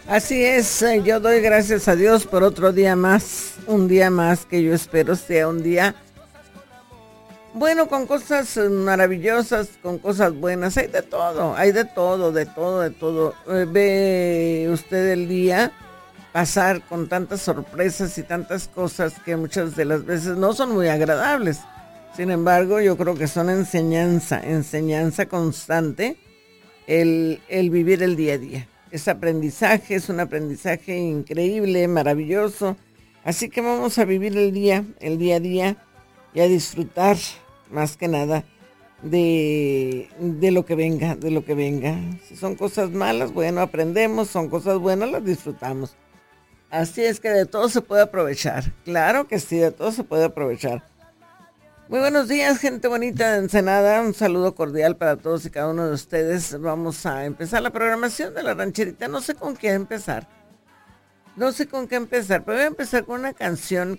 Así es, yo doy gracias a Dios por otro día más, un día más que yo espero sea un día bueno, con cosas maravillosas, con cosas buenas, hay de todo, hay de todo, de todo, de todo. Ve usted el día pasar con tantas sorpresas y tantas cosas que muchas de las veces no son muy agradables. Sin embargo, yo creo que son enseñanza, enseñanza constante el vivir el día a día. Es un aprendizaje increíble, maravilloso. Así que vamos a vivir el día a día y a disfrutar más que nada de lo que venga, de lo que venga. Si son cosas malas, bueno, aprendemos, son cosas buenas, las disfrutamos. Así es que de todo se puede aprovechar. Claro que sí, de todo se puede aprovechar. Muy buenos días, gente bonita de Ensenada. Un saludo cordial para todos y cada uno de ustedes. Vamos a empezar la programación de la rancherita. No sé con qué empezar. No sé con qué empezar, pero voy a empezar con una canción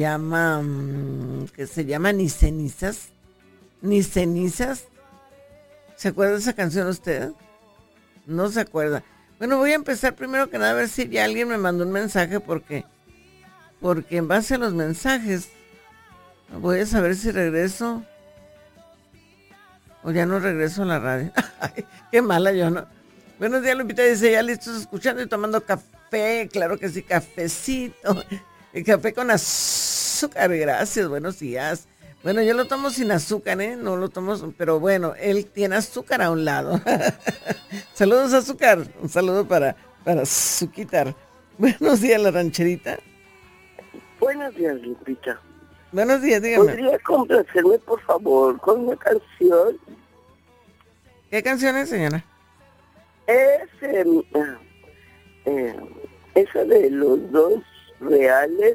que se llama Ni cenizas. Ni cenizas. ¿Se acuerda de esa canción usted? No se acuerda. Bueno, voy a empezar primero que nada a ver si ya alguien me mandó un mensaje porque en base a los mensajes voy a saber si regreso o ya no regreso a la radio. Ay, qué mala yo, ¿no? Buenos días, Lupita, dice, ya listos escuchando y tomando café. Claro que sí, cafecito. El café con azúcar, gracias, buenos días. Bueno, yo lo tomo sin azúcar, ¿eh? No lo tomo, pero bueno, él tiene azúcar a un lado. Saludos, azúcar. Un saludo para Azuquitar. Buenos días, la rancherita. Buenos días, Lupita. Buenos días, dígame. ¿Podría complacerme, por favor, con una canción? ¿Qué canción es, señora? Es esa de los dos reales.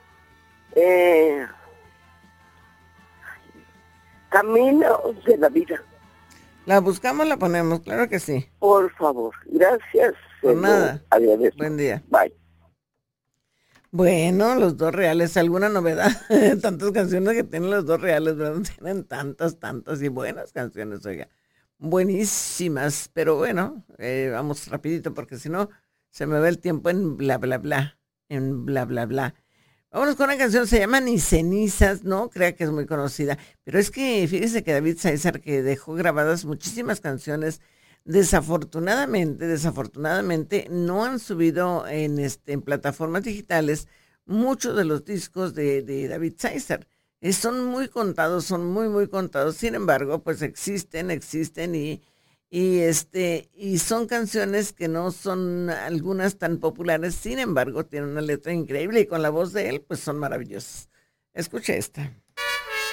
Caminos de la vida. La buscamos, la ponemos, claro que sí. Por favor, gracias. Por nada. Adiós. Buen día. Bye. Bueno, los dos reales, ¿alguna novedad? Tantas canciones que tienen los dos reales, ¿verdad? Tienen tantas y buenas canciones, oiga. Buenísimas, pero bueno, vamos rapidito porque si no se me va el tiempo en bla, bla, bla, en bla, bla, bla. Vámonos con una canción, se llama Ni cenizas, no crea que es muy conocida, pero es que fíjese que David César, que dejó grabadas muchísimas canciones, desafortunadamente no han subido en plataformas digitales muchos de los discos de David César. Son muy contados, son muy contados. Sin embargo, pues existen y son canciones que no son algunas tan populares. Sin embargo, tienen una letra increíble y con la voz de él, pues son maravillosas. Escuche esta.